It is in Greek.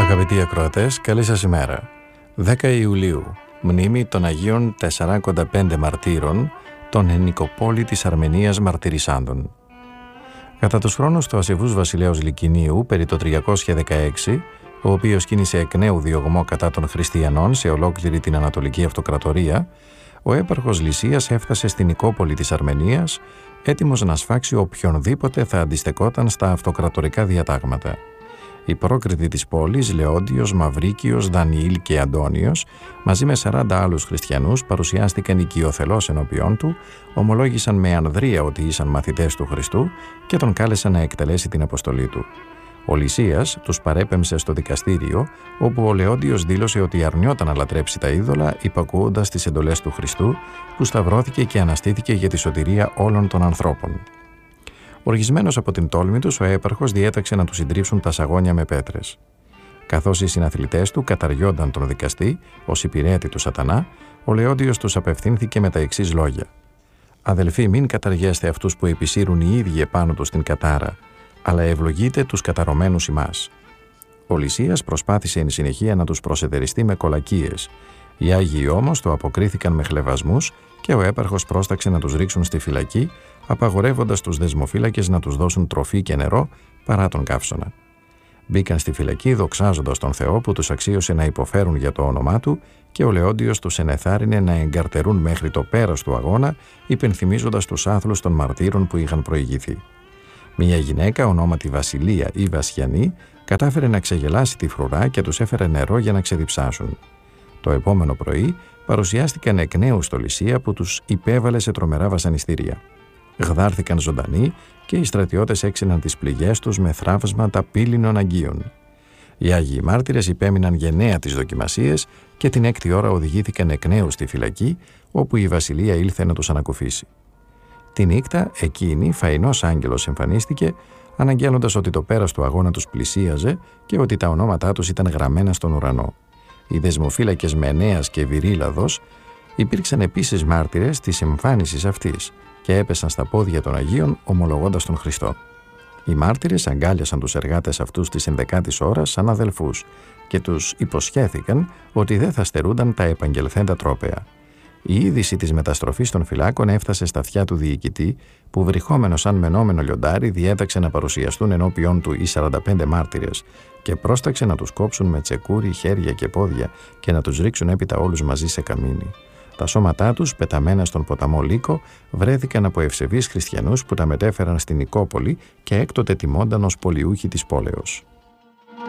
Αγαπητοί ακροατές, καλή σας ημέρα. 10 Ιουλίου, μνήμη των Αγίων 45 μαρτύρων των εν Νικοπόλη της Αρμενίας μαρτυρισάντων. Κατά τους χρόνους του Ασεβούς βασιλέως Λυκινίου, περί το 316, ο οποίος κίνησε εκ νέου διωγμό κατά των χριστιανών σε ολόκληρη την Ανατολική Αυτοκρατορία, ο έπαρχος Λυσίας έφτασε στην Νικόπολη της Αρμενίας, έτοιμος να σφάξει οποιονδήποτε θα αντιστεκόταν στα αυτοκρατορικά διατάγματα. Οι πρόκριτοι της πόλης, Λεόντιος, Μαυρίκιος, Δανιήλ και Αντώνιος, μαζί με 40 άλλους χριστιανούς, παρουσιάστηκαν οικειοθελώς ενώπιόν του, ομολόγησαν με ανδρεία ότι ήσαν μαθητές του Χριστού και τον κάλεσαν να εκτελέσει την αποστολή του. Ο Λυσίας τους παρέπεμψε στο δικαστήριο, όπου ο Λεόντιος δήλωσε ότι αρνιόταν να λατρέψει τα είδωλα, υπακούοντας τις εντολές του Χριστού, που σταυρώθηκε και αναστήθηκε για τη σωτηρία όλων των ανθρώπων. Οργισμένος από την τόλμη τους, ο έπαρχος διέταξε να τους συντρίψουν τα σαγόνια με πέτρες. Καθώς οι συναθλητές του καταριόνταν τον δικαστή ως υπηρέτη του Σατανά, ο Λεόντιος τους απευθύνθηκε με τα εξής λόγια: «Αδελφοί, μην καταργέστε αυτούς που επισύρουν οι ίδιοι επάνω τους την κατάρα, αλλά ευλογείτε τους καταρωμένους ημάς». Ο Λυσίας προσπάθησε εν συνεχεία να τους προσετεριστεί με κολακίες. Οι Άγιοι όμως το αποκρίθηκαν με χλευασμούς και ο έπαρχος πρόσταξε να τους ρίξουν στη φυλακή, απαγορεύοντας τους δεσμοφύλακες να τους δώσουν τροφή και νερό παρά τον καύσωνα. Μπήκαν στη φυλακή δοξάζοντας τον Θεό που τους αξίωσε να υποφέρουν για το όνομά του, και ο Λεόντιος τους ενεθάρρυνε να εγκαρτερούν μέχρι το πέρας του αγώνα, υπενθυμίζοντας τους άθλους των μαρτύρων που είχαν προηγηθεί. Μια γυναίκα, ονόματι Βασιλεία ή Βασιανή, κατάφερε να ξεγελάσει τη φρουρά και τους έφερε νερό για να ξεδιψάσουν. Το επόμενο πρωί παρουσιάστηκαν εκ νέου στο Λυσία, που τους υπέβαλε σε τρομερά βασανιστήρια. Γδάρθηκαν ζωντανοί και οι στρατιώτες έξυναν τις πληγές τους με θραύσματα πύληνων αγγείων. Οι Άγιοι μάρτυρες υπέμειναν γενναία τις δοκιμασίες και την 6η ώρα οδηγήθηκαν εκ νέου στη φυλακή, όπου η Βασιλεία ήλθε να τους ανακουφίσει. Τη νύχτα εκείνη φαϊνός άγγελος εμφανίστηκε, αναγγέλλοντας ότι το πέρας του αγώνα τους πλησίαζε και ότι τα ονόματά τους ήταν γραμμένα στον ουρανό. Οι δεσμοφύλακες Μενέας και Βυρίλαδος υπήρξαν επίσης μάρτυρες της εμφάνισης αυτής και έπεσαν στα πόδια των Αγίων ομολογώντας τον Χριστό. Οι μάρτυρες αγκάλιασαν τους εργάτες αυτούς της 11ης ώρας σαν αδελφούς και τους υποσχέθηκαν ότι δεν θα στερούνταν τα επαγγελθέντα τρόπαια. Η είδηση της μεταστροφής των φυλάκων έφτασε στα αυτιά του διοικητή, που βρυχόμενο σαν μενόμενο λιοντάρι διέταξε να παρουσιαστούν ενώπιον του οι 45 μάρτυρες και πρόσταξε να τους κόψουν με τσεκούρι χέρια και πόδια και να τους ρίξουν έπειτα όλους μαζί σε καμίνι. Τα σώματά τους, πεταμένα στον ποταμό Λύκο, βρέθηκαν από ευσεβείς χριστιανούς που τα μετέφεραν στην Νικόπολη και έκτοτε τιμόνταν ως πολιούχοι της πόλεως.